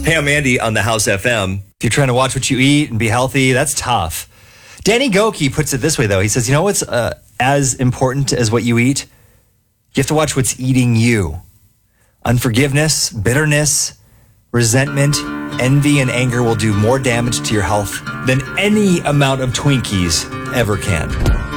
Hey, I'm Andy on the House FM. If you're trying to watch what you eat and be healthy, that's tough. Danny Goki puts it this way, though. He says, you know what's as important as what you eat? You have to watch what's eating you. Unforgiveness, bitterness, resentment, envy, and anger will do more damage to your health than any amount of Twinkies ever can.